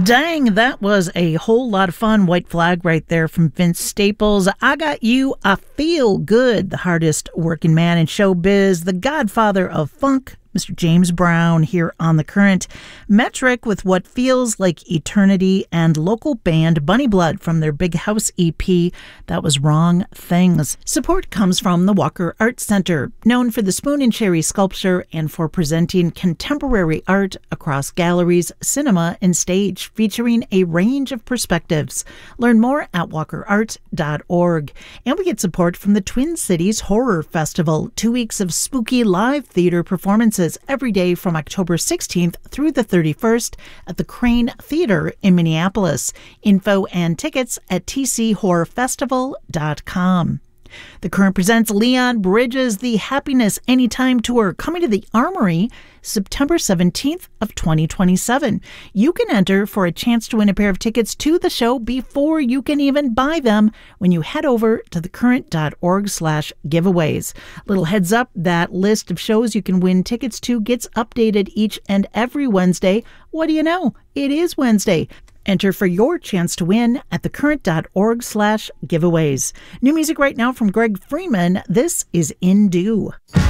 Dang, that was a whole lot of fun. White Flag right there from Vince Staples. I Got You, I Feel Good, the hardest working man in showbiz, the godfather of funk, Mr. James Brown here on The Current. Metric with What Feels Like Eternity, and local band Bunny Blood from their Big House EP, that was Wrong Things. Support comes from the Walker Art Center, known for the Spoon and Cherry sculpture and for presenting contemporary art across galleries, cinema, and stage, featuring a range of perspectives. Learn more at walkerart.org. And we get support from the Twin Cities Horror Festival, 2 weeks of spooky live theater performances every day from October 16th through the 31st at the Crane Theater in Minneapolis. Info and tickets at tchorrorfestival.com. The Current presents Leon Bridges' The Happiness Anytime Tour, coming to the Armory September 17th of 2027. You can enter for a chance to win a pair of tickets to the show before you can even buy them when you head over to thecurrent.org/giveaways. Little heads up, that list of shows you can win tickets to gets updated each and every Wednesday. What do you know? It is Wednesday. Enter for your chance to win at thecurrent.org/giveaways. New music right now from Greg Freeman. This is In Due.